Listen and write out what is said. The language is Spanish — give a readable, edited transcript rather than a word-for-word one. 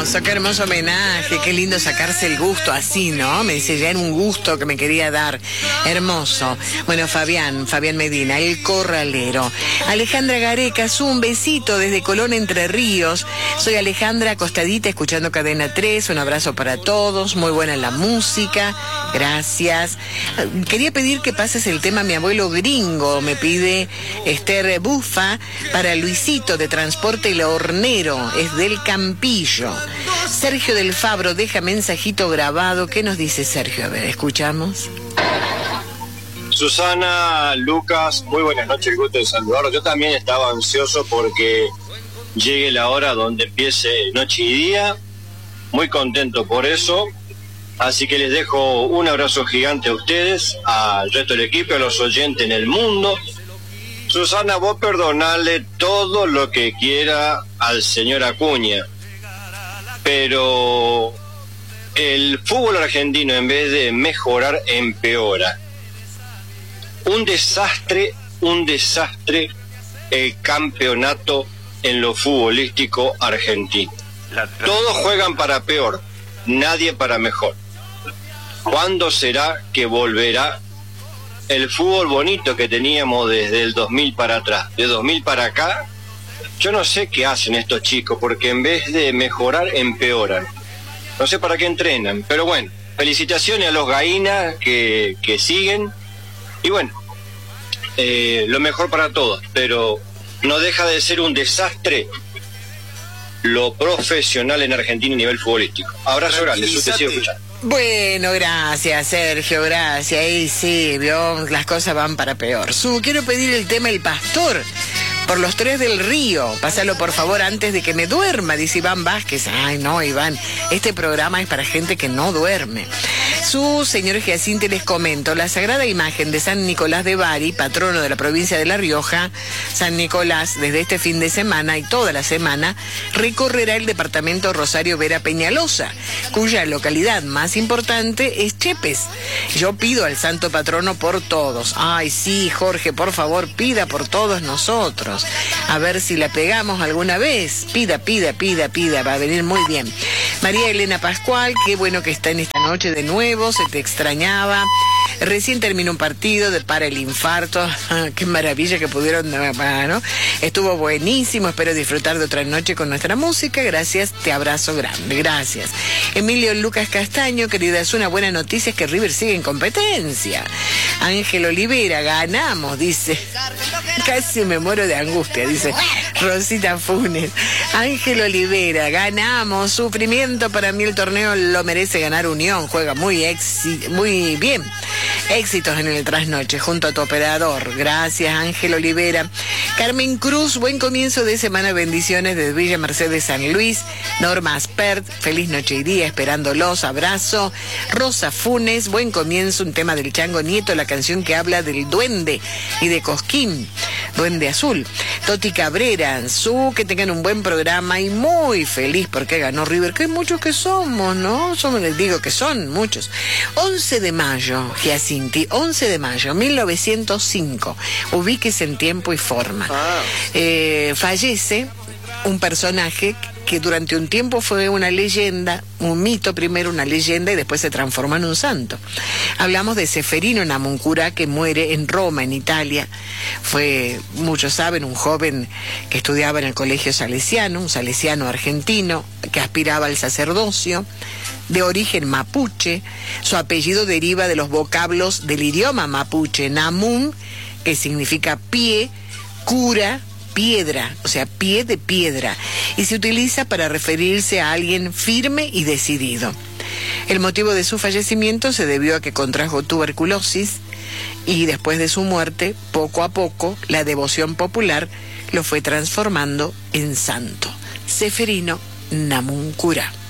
qué hermoso homenaje, qué lindo sacarse el gusto así, ¿no? Me dice, ya era un gusto que me quería dar, hermoso. Bueno, Fabián Medina, el corralero. Alejandra Garecas, un besito desde Colón, Entre Ríos. Soy Alejandra, acostadita, escuchando Cadena 3, un abrazo para todos, muy buena la música, gracias. Quería pedir que pases el tema Mi Abuelo Gringo, me pide Esther Bufa, para Luisito de Transporte El Hornero, es del Campillo. Sergio del Fabro deja mensajito grabado. ¿Qué nos dice Sergio? A ver, escuchamos. Susana, Lucas, muy buenas noches, gusto de saludarlos. Yo también estaba ansioso porque llegue la hora donde empiece noche y día, muy contento por eso, así que les dejo un abrazo gigante a ustedes, al resto del equipo, a los oyentes en el mundo. Susana, vos perdonale todo lo que quiera al señor Acuña, pero el fútbol argentino, en vez de mejorar, empeora. Un desastre el campeonato en lo futbolístico argentino. Todos juegan para peor, nadie para mejor. ¿Cuándo será que volverá el fútbol bonito que teníamos desde el 2000 para atrás? De 2000 para acá, yo no sé qué hacen estos chicos, porque en vez de mejorar, empeoran. No sé para qué entrenan, pero bueno, felicitaciones a los Gaínas que siguen. Y bueno, lo mejor para todos, pero no deja de ser un desastre lo profesional en Argentina a nivel futbolístico. Abrazo grande, usted sigue escuchando. Bueno, gracias Sergio, gracias. Y sí, vio, las cosas van para peor. Quiero pedir el tema El Pastor, por los Tres del Río. Pásalo por favor antes de que me duerma, dice Iván Vázquez. Ay no, Iván, este programa es para gente que no duerme. Señor Giacinte, les comento, la sagrada imagen de San Nicolás de Bari, patrono de la provincia de La Rioja, San Nicolás, desde este fin de semana y toda la semana, recorrerá el departamento Rosario Vera Peñalosa, cuya localidad más importante es Chepes. Yo pido al santo patrono por todos. Ay, sí, Jorge, por favor, pida por todos nosotros. A ver si la pegamos alguna vez. Pida, va a venir muy bien. María Elena Pascual, qué bueno que está en esta noche de nuevo, se te extrañaba. Recién terminó un partido para el infarto. Qué maravilla que pudieron, ¿no? Estuvo buenísimo, espero disfrutar de otra noche con nuestra música. Gracias, te abrazo grande, gracias. Emilio Lucas Castaño, querida, es una buena noticia, es que River sigue en competencia. Ángel Olivera, ganamos, dice. Casi me muero de angustia, dice Rosita Funes. Ángel Olivera, ganamos, sufrimiento, para mí el torneo lo merece ganar Unión, juega muy bien. Éxitos en el trasnoche junto a tu operador. Gracias, Ángel Olivera. Carmen Cruz, buen comienzo de semana, bendiciones desde Villa Mercedes, San Luis. Norma Aspert, feliz noche y día, esperándolos, abrazo. Rosa Funes, buen comienzo, un tema del Chango Nieto, la canción que habla del duende y de Cosquín, Duende Azul. Toti Cabrera, que tengan un buen programa y muy feliz porque ganó River, que muchos que somos, ¿no? Les digo que son muchos. 11 de mayo, Giacinti, 11 de mayo, 1905, ubíquese en tiempo y forma. Fallece un personaje que durante un tiempo fue una leyenda, un mito primero, una leyenda, y después se transformó en un santo. Hablamos de Seferino Namuncurá, que muere en Roma, en Italia. Fue, muchos saben, un joven que estudiaba en el colegio salesiano, un salesiano argentino que aspiraba al sacerdocio, de origen mapuche. Su apellido deriva de los vocablos del idioma mapuche, namun, que significa pie, cura, piedra, o sea, pie de piedra, y se utiliza para referirse a alguien firme y decidido. El motivo de su fallecimiento se debió a que contrajo tuberculosis y después de su muerte, poco a poco, la devoción popular lo fue transformando en santo. Seferino Namuncurá.